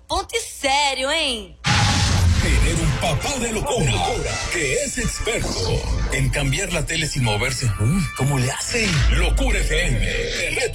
Ponte sério, hein? Tener un papá de locura que es experto en cambiar la tele sin moverse. ¿Cómo le hace? Locura FM te reta